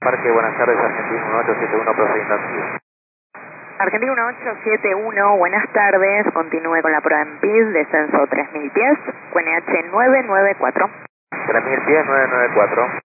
Parque, buenas tardes, Argentina 1871, procediendo aquí. Argentina 1871, buenas tardes, continúe con la prueba en PIS, descenso 3000 pies, QNH 994. 3000 pies, 994.